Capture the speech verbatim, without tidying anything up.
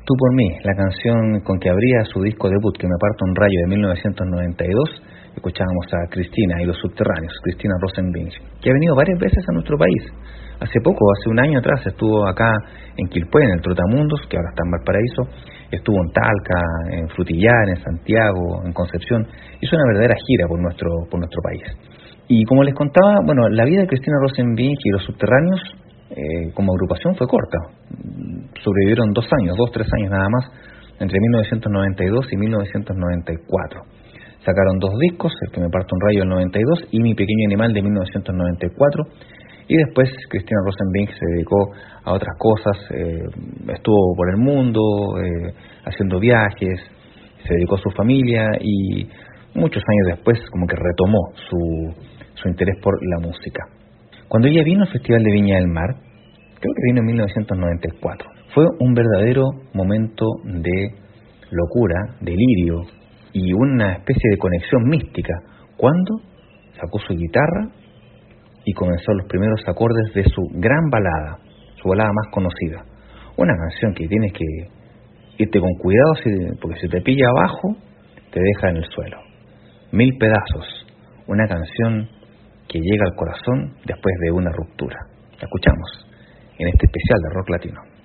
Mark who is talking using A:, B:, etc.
A: Tú por mí, la canción con que abría su disco debut, Que me parta un rayo, de mil novecientos noventa y dos, escuchábamos a Cristina y los Subterráneos, Cristina Rosenvinge, que ha venido varias veces a nuestro país. Hace poco, hace un año atrás, estuvo acá en Quilpué, en el Trotamundos, que ahora está en Valparaíso, estuvo en Talca, en Frutillar, en Santiago, en Concepción, hizo una verdadera gira por nuestro, por nuestro país. Y como les contaba, bueno, la vida de Cristina Rosenvinge y los Subterráneos eh, como agrupación fue corta. Sobrevivieron dos años, dos, tres años nada más, entre mil novecientos noventa y dos y mil novecientos noventa y cuatro. Sacaron dos discos, el Que me parta un rayo del noventa y dos y Mi pequeño animal de mil novecientos noventa y cuatro. Y después Cristina Rosenvinge se dedicó a otras cosas, eh, estuvo por el mundo, eh, haciendo viajes, se dedicó a su familia y muchos años después como que retomó su, su interés por la música. Cuando ella vino al Festival de Viña del Mar, creo que vino en mil novecientos noventa y cuatro, fue un verdadero momento de locura, delirio y una especie de conexión mística, cuando sacó su guitarra y comenzó los primeros acordes de su gran balada, su balada más conocida. Una canción que tienes que irte con cuidado, porque si te pilla abajo, te deja en el suelo. Mil pedazos, una canción que llega al corazón después de una ruptura. La escuchamos en este especial de Rock Latino.